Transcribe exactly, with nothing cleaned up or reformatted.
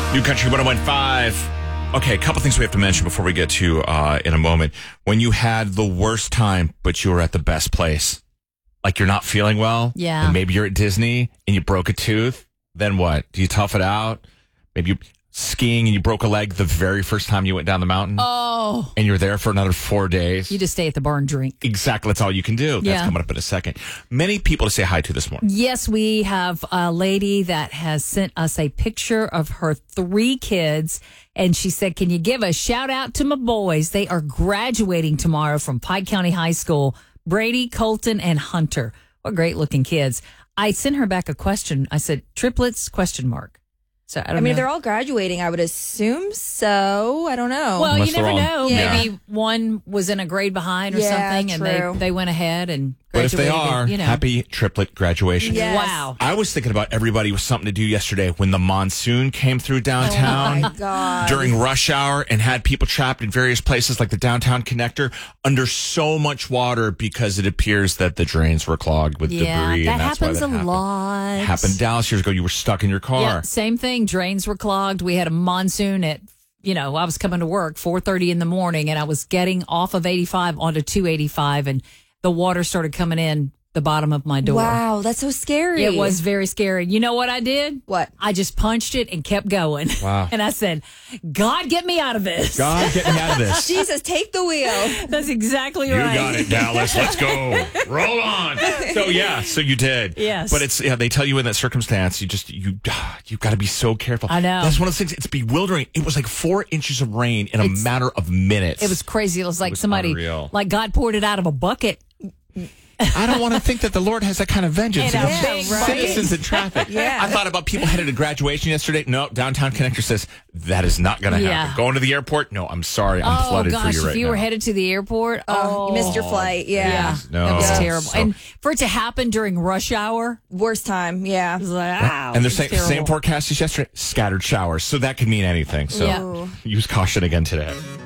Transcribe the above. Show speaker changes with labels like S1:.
S1: New Country one oh one point five. Okay, a couple things we have to mention before we get to uh, in a moment. When you had the worst time, but you were at the best place, like you're not feeling well,
S2: yeah,
S1: and maybe you're at Disney and you broke a tooth. Then what? Do you tough it out? Maybe you skiing and you broke a leg the very first time you went down the mountain.
S2: Oh,
S1: and you're there for another four days.
S2: You just stay at the bar and drink.
S1: Exactly, that's all you can do.
S2: Yeah.
S1: That's coming up in a second. Many people to say hi to this morning.
S2: Yes, we have a lady that has sent us a picture of her three kids, and she said, can you give a shout out to my boys? They are graduating tomorrow from Pike County High School. Brady, Colton, and Hunter. What great looking kids. I sent her back a question. I said, triplets, question mark. So I don't
S3: I mean,
S2: know.
S3: they're all graduating. I would assume so. I don't know.
S2: Well,
S1: Unless
S2: you never
S1: they're all-
S2: know.
S3: Yeah.
S2: Maybe one was in a grade behind or
S3: Yeah,
S2: something, and
S3: true.
S2: they, they went ahead and
S1: But if
S2: graduated.
S1: they are,
S2: you know.
S1: happy triplet graduation.
S3: Yes.
S2: Wow.
S1: I was thinking about everybody with something to do yesterday when the monsoon came through downtown
S3: Oh my God.
S1: during rush hour and had people trapped in various places like the downtown connector under so much water because it appears that the drains were clogged with
S2: Yeah,
S1: debris.
S2: that
S1: and that's
S2: happens
S1: why that
S2: a
S1: happened.
S2: lot.
S1: Happened Dallas years ago. You were stuck in your car.
S2: Yeah, same thing. Drains were clogged. We had a monsoon at, you know, I was coming to work four thirty in the morning, and I was getting off of eighty-five onto two eighty-five, and the water started coming in the bottom of my door.
S3: Wow, that's so scary.
S2: It was very scary. You know what I did?
S3: What?
S2: I just punched it and kept going.
S1: Wow.
S2: And I said, God, get me out of this.
S1: God, get me out of this.
S3: Jesus, take the wheel.
S2: That's exactly
S1: You
S2: right.
S1: got it, Dallas. Let's go. Roll on. So yeah, so you did.
S2: Yes.
S1: But it's yeah, they tell you in that circumstance, you just you you got to be so careful.
S2: I know.
S1: That's one of the things. It's bewildering. It was like four inches of rain in a
S2: It's-
S1: matter of minutes.
S2: It was crazy. It was like
S1: was
S2: somebody,
S1: unreal.
S2: like God poured it out of a bucket.
S1: I don't want to think that the Lord has that kind of vengeance
S2: In a
S1: against
S2: big right?
S1: citizens in traffic.
S3: Yeah.
S1: I thought about people headed to graduation yesterday. No, downtown connector says that is not going to
S2: Yeah.
S1: happen. Going to the airport? No, I'm sorry. I'm
S2: Oh,
S1: flooded
S2: gosh.
S1: for you
S2: if
S1: right
S2: you
S1: now.
S2: were headed to the airport,
S3: Oh,
S2: oh,
S3: you missed your flight. Yeah.
S2: yeah.
S1: No.
S2: It was
S1: Yeah.
S2: terrible.
S1: So-
S2: And for it to happen during rush hour,
S3: Worst time. Yeah.
S2: it was like, wow.
S1: And they're
S2: it's
S1: saying
S2: terrible.
S1: same forecast as yesterday, scattered showers. So that could mean anything. So
S2: Yeah.
S1: use caution again today.